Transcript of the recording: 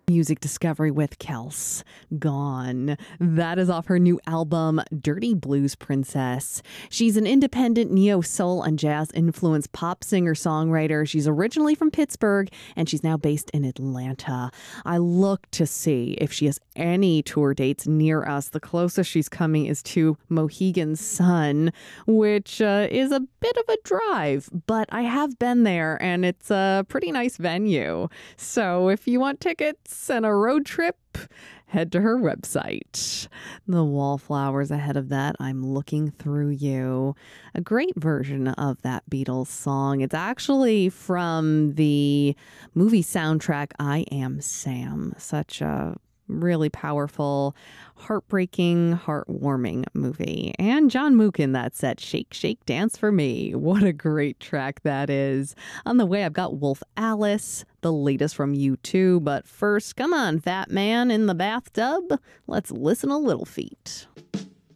Music discovery with Kels. Gone. That is off her new album, Dirty Blues Princess. She's an independent neo-soul and jazz-influenced pop singer-songwriter. She's originally from Pittsburgh, and she's now based in Atlanta. I look to see if she has any tour dates near us. The closest she's coming is to Mohegan Sun, which is a bit of a drive, but I have been there, and it's a pretty nice venue. So if you want tickets and a road trip, head to her website. The Wallflowers ahead of that, I'm Looking Through You. A great version of that Beatles song. It's actually from the movie soundtrack I Am Sam. Such a really powerful, heartbreaking, heartwarming movie. And John Mook in that set, Shake, Shake, Dance for Me. What a great track that is. On the way, I've got Wolf Alice, the latest from U2. But first, come on, fat man in the bathtub. Let's listen to Little Feat.